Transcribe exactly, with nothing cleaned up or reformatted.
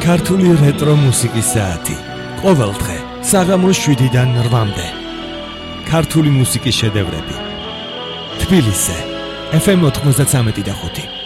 ქართული რეტრო მუსიკის საათი. ყოველ დღე საღამოს შვიდიდან რვამდე. ქართული მუსიკის შედევრები. თბილისზე ეფ ემ ოთხმოცდათვრამეტი და ხუთი.